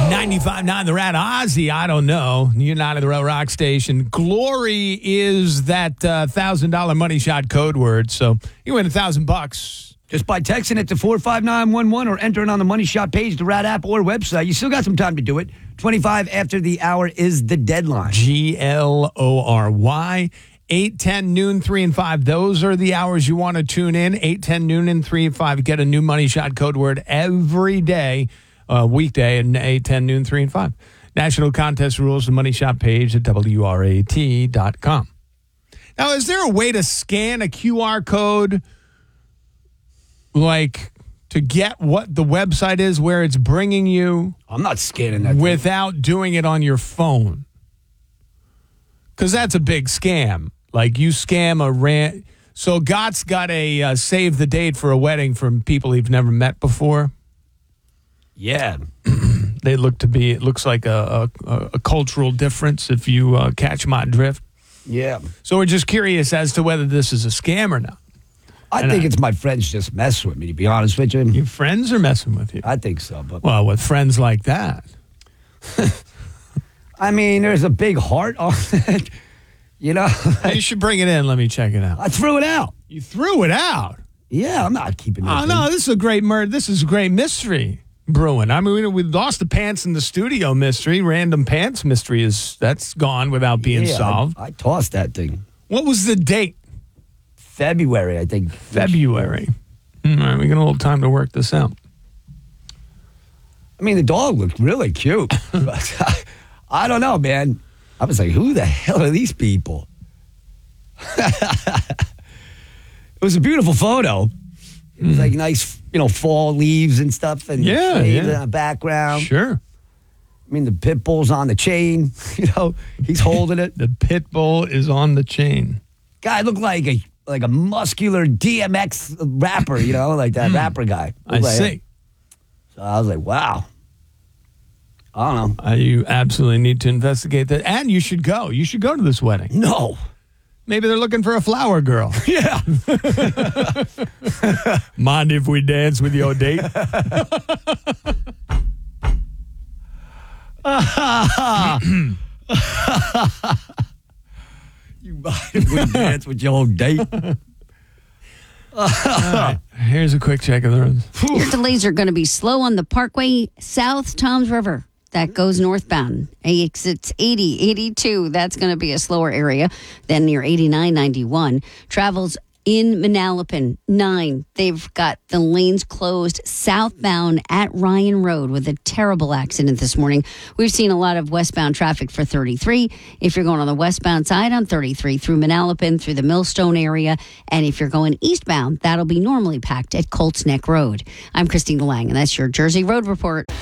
95.9 The Rat. Ozzy, I don't know. You're not at the Real Rock Station. Glory is that $1,000 money shot code word. So you win $1,000. Just by texting it to 45911 or entering on the Money Shot page, the Rat app or website. You still got some time to do it. 25 after the hour is the deadline. GLORY. 8, 10, noon, 3, and 5. Those are the hours you want to tune in. 8, 10, noon, and 3 and 5. Get a new Money Shot code word every day, weekday, at 8, 10, noon, 3, and 5. National contest rules, the Money Shot page at WRAT.com. Now, is there a way to scan a QR code, like, to get what the website is, where it's bringing you? I'm not scanning that without doing it on your phone. Because that's a big scam. Like, you scam a rant. So Gott's got a save the date for a wedding from people he've never met before. Yeah. It looks like a cultural difference, if you catch my drift. Yeah. So we're just curious as to whether this is a scam or not. I think it's my friends just messing with me, to be honest with you. Your friends are messing with you? I think so. But well, with friends like that. I mean, there's a big heart on it. You know? You should bring it in. Let me check it out. I threw it out. You threw it out? Yeah, I'm not keeping it. Oh, no, this is a great This is a great mystery brewing. I mean, we lost the pants in the studio mystery. Random pants mystery that's gone without being solved. I tossed that thing. What was the date? February, I think. February. All right, we got a little time to work this out. I mean, the dog looked really cute. But I don't know, man. I was like, who the hell are these people? It was a beautiful photo. It was like nice, fall leaves and stuff and in the background. Sure. I mean, the pit bull's on the chain. He's holding it. The pit bull is on the chain. Guy looked like a muscular DMX rapper, like that rapper guy. I see. So I was like, wow. I don't know. You absolutely need to investigate that. And you should go. You should go to this wedding. No. Maybe they're looking for a flower girl. Yeah. Mind if we dance with your date? You mind if we dance with your date? Right. Here's a quick check of the roads. Your delays are going to be slow on the Parkway South Toms River. That goes northbound. Exits 80, 82. That's going to be a slower area than near 89, 91. Travels in Manalapan, 9. They've got the lanes closed southbound at Ryan Road with a terrible accident this morning. We've seen a lot of westbound traffic for 33. If you're going on the westbound side on 33 through Manalapan, through the Millstone area, and if you're going eastbound, that'll be normally packed at Colts Neck Road. I'm Christine Lang, and that's your Jersey Road Report.